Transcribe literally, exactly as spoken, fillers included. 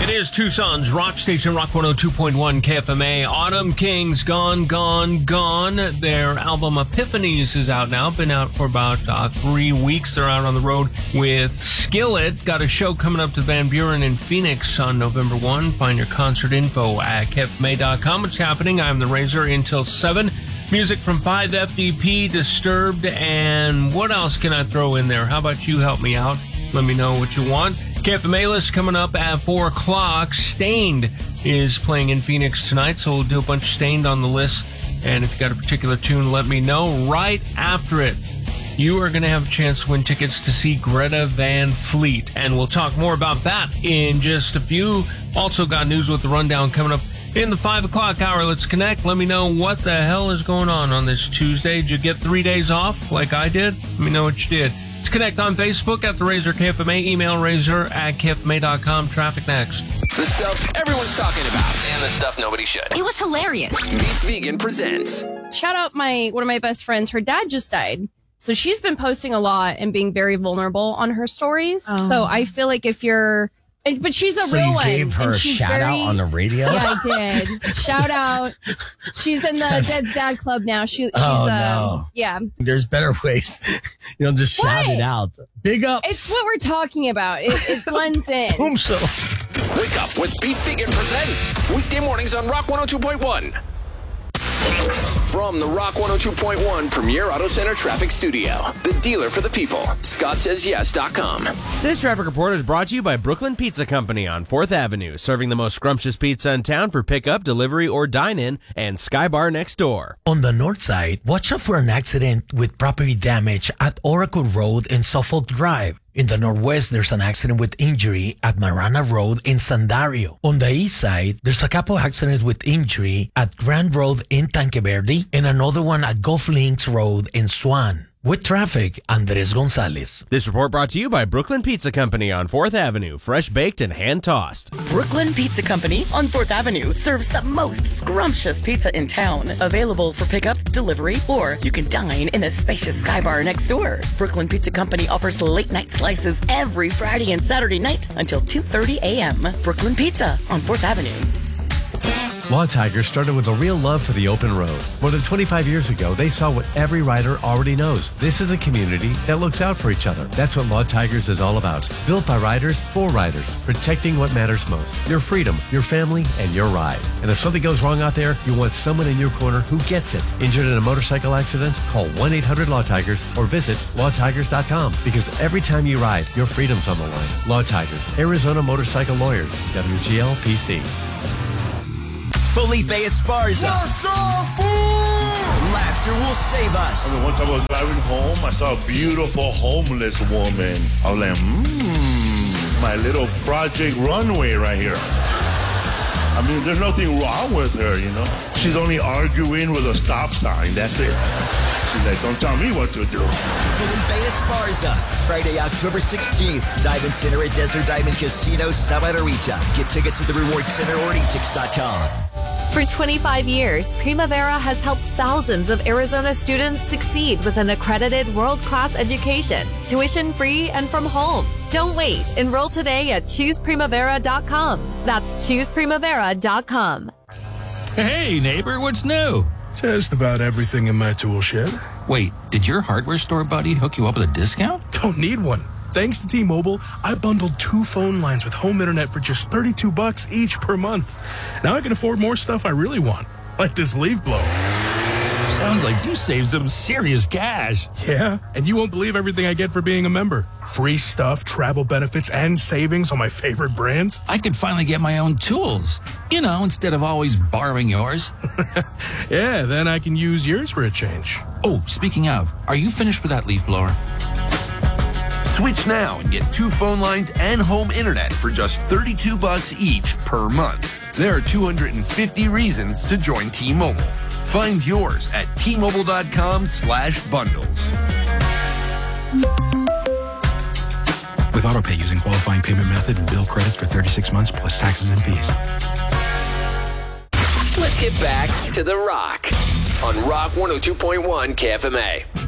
It is Tucson's rock station, Rock one oh two point one K F M A. Autumn Kings, Gone, Gone, Gone. Their album Epiphanies is out now. Been out for about uh, three weeks. They're out on the road with Skillet. Got a show coming up to Van Buren in Phoenix on November first. Find your concert info at K F M A dot com. What's happening? I'm the Razor until seven. Music from five F D P, Disturbed, and what else can I throw in there? How about you help me out? Let me know what you want. K F M A list coming up at four o'clock. Stained is playing in Phoenix tonight, so we'll do a bunch of Stained on the list. And if you got a particular tune, let me know. Right after it, you are going to have a chance to win tickets to see Greta Van Fleet. And we'll talk more about that in just a few. Also got news with the rundown coming up in the five o'clock hour. Let's connect. Let me know what the hell is going on on this Tuesday. Did you get three days off like I did? Let me know what you did. Let's connect on Facebook at the Razor K F M A. Email razor at K F M A dot com. Traffic next. The stuff everyone's talking about and the stuff nobody should. It was hilarious. Beef Vegan presents. Shout out my one of my best friends. Her dad just died. So she's been posting a lot and being very vulnerable on her stories. Oh. So I feel like if you're... But she's a so real you one. gave her and a she's shout very, out on the radio? Yeah, I did. Shout out. She's in the Dead's Dad Club now. She, she's, oh, um, no. yeah. There's better ways. You don't just what? shout it out. Big ups. It's what we're talking about. It, it blends in. Boom, so. Wake up with Beef Vegan presents. Weekday mornings on Rock one oh two point one. From the Rock one oh two point one Premier Auto Center Traffic Studio, the dealer for the people, Scott Says Yes dot com. This traffic report is brought to you by Brooklyn Pizza Company on fourth Avenue, serving the most scrumptious pizza in town for pickup, delivery, or dine-in, and Sky Bar next door. On the north side, watch out for an accident with property damage at Oracle Road and Suffolk Drive. In the northwest, there's an accident with injury at Marana Road in Sandario. On the east side, there's a couple accidents with injury at Grand Road in Tanqueverde and another one at Gulf Links Road in Swan. With traffic, Andres Gonzalez. This report brought to you by Brooklyn Pizza Company on fourth Avenue, fresh baked and hand-tossed. Brooklyn Pizza Company on fourth Avenue serves the most scrumptious pizza in town. Available for pickup, delivery, or you can dine in the spacious Sky Bar next door. Brooklyn Pizza Company offers late-night slices every Friday and Saturday night until two thirty a.m. Brooklyn Pizza on fourth Avenue. Law Tigers started with a real love for the open road. More than twenty-five years ago, they saw what every rider already knows. This is a community that looks out for each other. That's what Law Tigers is all about. Built by riders, for riders, protecting what matters most. Your freedom, your family, and your ride. And if something goes wrong out there, you want someone in your corner who gets it. Injured in a motorcycle accident? Call one eight hundred law tigers or visit law tigers dot com. Because every time you ride, your freedom's on the line. Law Tigers, Arizona Motorcycle Lawyers, W G L P C. Felipe Esparza. Laughter will save us. I mean, one time I was driving home, I saw a beautiful homeless woman. I was like, mmm, my little Project Runway right here. I mean, there's nothing wrong with her, you know. She's only arguing with a stop sign, that's it. She's like, don't tell me what to do. Felipe Esparza, Friday, October sixteenth. Diamond Center at Desert Diamond Casino, Sabana Rita. Get tickets at the Reward Center or e tix dot com. For twenty-five years, Primavera has helped thousands of Arizona students succeed with an accredited world-class education, tuition-free and from home. Don't wait. Enroll today at choose primavera dot com. That's choose primavera dot com. Hey, neighbor, what's new? Just about everything in my tool shed. Wait, did your hardware store buddy hook you up with a discount? Don't need one. Thanks to T-Mobile, I bundled two phone lines with home internet for just thirty-two bucks each per month. Now I can afford more stuff I really want, like this leaf blower. Sounds like you saved some serious cash. Yeah, and you won't believe everything I get for being a member. Free stuff, travel benefits, and savings on my favorite brands. I could finally get my own tools, you know, instead of always borrowing yours. Yeah, then I can use yours for a change. Oh, speaking of, are you finished with that leaf blower? Switch now and get two phone lines and home internet for just thirty-two bucks each per month. There are two hundred fifty reasons to join T-Mobile. Find yours at T-Mobile dot com slash bundles. With AutoPay using qualifying payment method and bill credits for thirty-six months plus taxes and fees. Let's get back to The Rock on Rock one oh two point one K F M A.